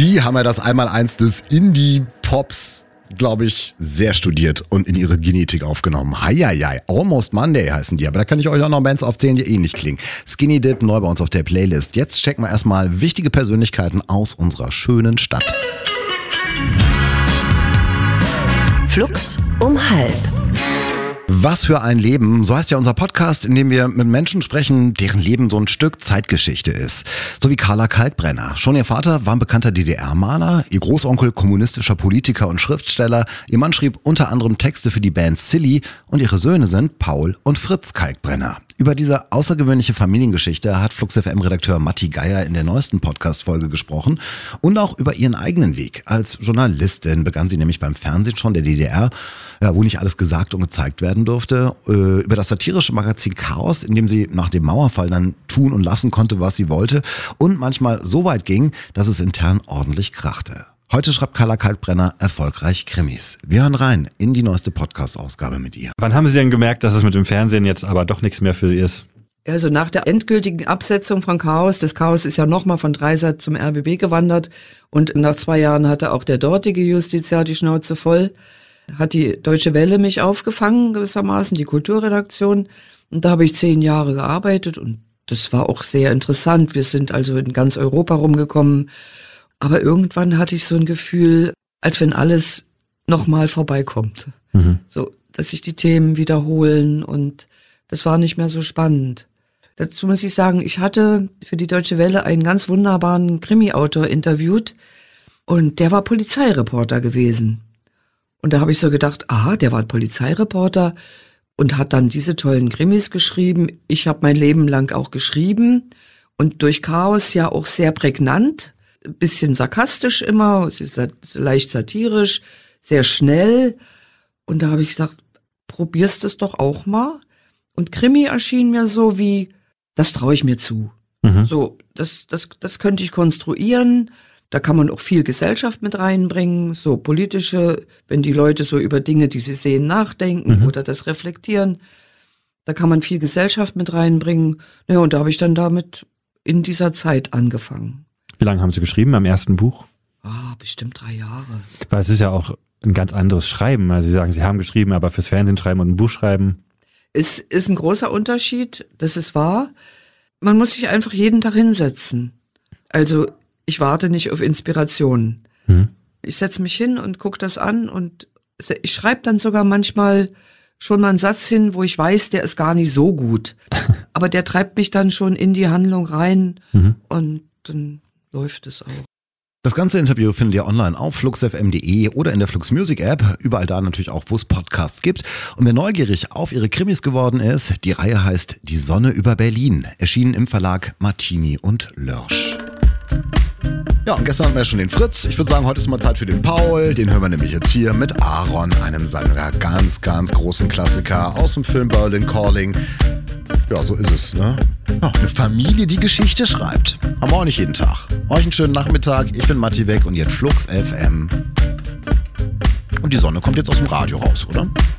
Die haben ja das Einmaleins des Indie-Pops, glaube ich, sehr studiert und in ihre Genetik aufgenommen. Heieiei, Almost Monday heißen die, aber da kann ich euch auch noch Bands aufzählen, die ähnlich klingen. Skinny Dip, neu bei uns auf der Playlist. Jetzt checken wir erstmal wichtige Persönlichkeiten aus unserer schönen Stadt. Flux um 12:30. Was für ein Leben, so heißt ja unser Podcast, in dem wir mit Menschen sprechen, deren Leben so ein Stück Zeitgeschichte ist. So wie Carla Kalkbrenner. Schon ihr Vater war ein bekannter DDR-Maler, ihr Großonkel kommunistischer Politiker und Schriftsteller, ihr Mann schrieb unter anderem Texte für die Band Silly und ihre Söhne sind Paul und Fritz Kalkbrenner. Über diese außergewöhnliche Familiengeschichte hat Flux FM-Redakteur Matti Geier in der neuesten Podcast-Folge gesprochen und auch über ihren eigenen Weg. Als Journalistin begann sie nämlich beim Fernsehen schon der DDR, wo nicht alles gesagt und gezeigt werden durfte, über das satirische Magazin Chaos, in dem sie nach dem Mauerfall dann tun und lassen konnte, was sie wollte und manchmal so weit ging, dass es intern ordentlich krachte. Heute schreibt Carla Kalkbrenner erfolgreich Krimis. Wir hören rein in die neueste Podcast-Ausgabe mit ihr. Wann haben Sie denn gemerkt, dass es mit dem Fernsehen jetzt aber doch nichts mehr für Sie ist? Also nach der endgültigen Absetzung von Chaos, das Chaos ist ja nochmal von Dreisat zum RBB gewandert und nach 2 Jahren hatte auch der dortige Justiziar die Schnauze voll, hat die Deutsche Welle mich aufgefangen gewissermaßen, die Kulturredaktion, und da habe ich 10 Jahre gearbeitet und das war auch sehr interessant. Wir sind also in ganz Europa rumgekommen. Aber irgendwann hatte ich so ein Gefühl, als wenn alles nochmal vorbeikommt. So, dass sich die Themen wiederholen und das war nicht mehr so spannend. Dazu muss ich sagen, ich hatte für die Deutsche Welle einen ganz wunderbaren Krimi-Autor interviewt und der war Polizeireporter gewesen. Und da habe ich so gedacht, aha, der war Polizeireporter und hat dann diese tollen Krimis geschrieben. Ich habe mein Leben lang auch geschrieben und durch Chaos ja auch sehr prägnant. Bisschen sarkastisch immer, es ist leicht satirisch, sehr schnell. Und da habe ich gesagt, probierst es doch auch mal. Und Krimi erschien mir so wie, das traue ich mir zu. So, das könnte ich konstruieren. Da kann man auch viel Gesellschaft mit reinbringen, so politische, wenn die Leute so über Dinge, die sie sehen, nachdenken oder das reflektieren. Da kann man viel Gesellschaft mit reinbringen. Ja, und da habe ich dann damit in dieser Zeit angefangen. Wie lange haben Sie geschrieben am ersten Buch? Bestimmt 3 Jahre. Weil es ist ja auch ein ganz anderes Schreiben. Also Sie sagen, Sie haben geschrieben, aber fürs Fernsehen schreiben und ein Buch schreiben. Es ist ein großer Unterschied, das ist wahr. Man muss sich einfach jeden Tag hinsetzen. Also ich warte nicht auf Inspiration. Ich setze mich hin und gucke das an und ich schreibe dann sogar manchmal schon mal einen Satz hin, wo ich weiß, der ist gar nicht so gut. Aber der treibt mich dann schon in die Handlung rein und dann läuft es auch. Das ganze Interview findet ihr online auf fluxfm.de oder in der Flux Music App. Überall da natürlich auch, wo es Podcasts gibt. Und wer neugierig auf ihre Krimis geworden ist, die Reihe heißt Die Sonne über Berlin. Erschienen im Verlag Martini und Lörsch. Ja, und gestern hatten wir ja schon den Fritz. Ich würde sagen, heute ist mal Zeit für den Paul. Den hören wir nämlich jetzt hier mit Aaron, einem seiner ganz, ganz großen Klassiker aus dem Film Berlin Calling. Ja, so ist es, ne? Ja, eine Familie, die Geschichte schreibt. Haben wir auch nicht jeden Tag. Euch einen schönen Nachmittag. Ich bin Matti Weg und jetzt Flux FM. Und die Sonne kommt jetzt aus dem Radio raus, oder?